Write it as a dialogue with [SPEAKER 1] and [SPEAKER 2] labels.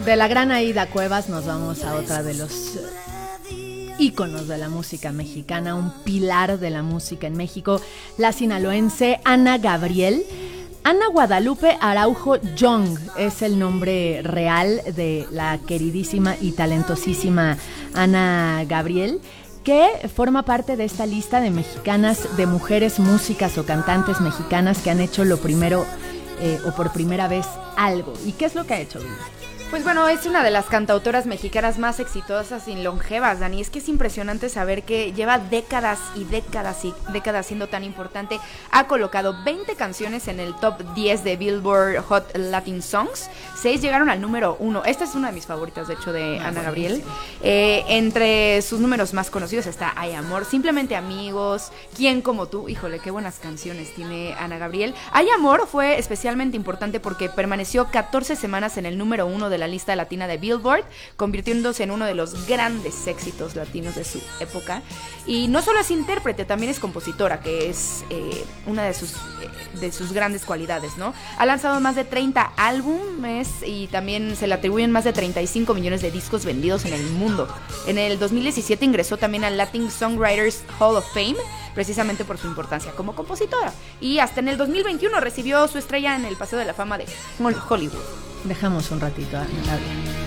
[SPEAKER 1] De la gran Aida Cuevas nos vamos a otra de los íconos de la música mexicana, un pilar de la música en México, la sinaloense Ana Gabriel. Ana Guadalupe Araujo Young es el nombre real de la queridísima y talentosísima Ana Gabriel, que forma parte de esta lista de mexicanas, de mujeres músicas o cantantes mexicanas que han hecho lo primero o por primera vez algo. ¿Y qué es lo que ha hecho, Villa?
[SPEAKER 2] Pues bueno, es una de las cantautoras mexicanas más exitosas y longevas, Dani. Es que es impresionante saber que lleva décadas y décadas y décadas siendo tan importante. Ha colocado 20 canciones en el top 10 de Billboard Hot Latin Songs. 6 llegaron al número 1. Esta es una de mis favoritas, de hecho, de Ana Gabriel. Entre sus números más conocidos está Hay Amor, Simplemente Amigos, ¿Quién como tú? Híjole, qué buenas canciones tiene Ana Gabriel. Hay Amor fue especialmente importante porque permaneció 14 semanas en el número 1 de la lista latina de Billboard, convirtiéndose en uno de los grandes éxitos latinos de su época. Y no solo es intérprete, también es compositora, que es una de sus grandes cualidades, ¿no? Ha lanzado más de 30 álbumes y también se le atribuyen más de 35 millones de discos vendidos en el mundo. En el 2017 ingresó también al Latin Songwriters Hall of Fame, precisamente por su importancia como compositora. Y hasta en el 2021 recibió su estrella en el Paseo de la Fama de Hollywood.
[SPEAKER 1] Dejamos un ratito a Ana Gabriel.